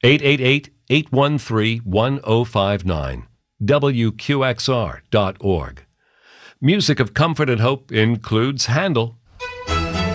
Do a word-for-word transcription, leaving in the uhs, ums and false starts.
eight eight eight, eight one three, one zero five nine, W Q X R dot org. Music of Comfort and Hope includes Handel,